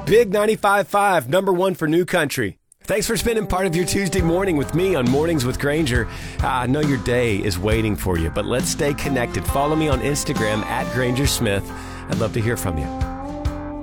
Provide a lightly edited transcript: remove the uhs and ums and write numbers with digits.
Big 95.5, number one for New Country. Thanks for spending part of your Tuesday morning with me on Mornings with Granger. I know your day is waiting for you, but let's stay connected. Follow me on Instagram at Granger Smith. I'd love to hear from you.